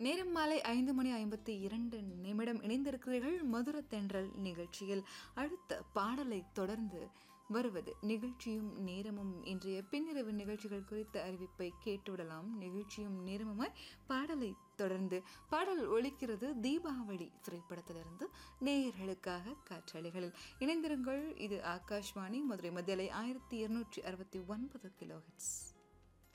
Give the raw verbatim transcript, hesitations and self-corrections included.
நேரம் மாலை ஐந்து மணி ஐம்பத்தி இரண்டு நிமிடம். இணைந்திருக்கிறீர்கள் மதுர தென்றல் நிகழ்ச்சியில். அடுத்த பாடலை தொடர்ந்து வருவது நிகழ்ச்சியும் நேரமும். இன்றைய பின்னிரவு நிகழ்ச்சிகள் குறித்த அறிவிப்பை கேட்டுவிடலாம். நிகழ்ச்சியும் நேரமுமாய் பாடலை தொடர்ந்து பாடல் ஒலிக்கிறது தீபாவளி திரைப்படத்திலிருந்து நேயர்களுக்காக காற்றலைகளில் இணைந்திருங்கள். இது ஆகாஷ்வாணி மதுரை மத்தியலை ஆயிரத்தி இருநூற்றி அறுபத்தி ஒன்பது கிலோ ஹெர்ட்ஸ்.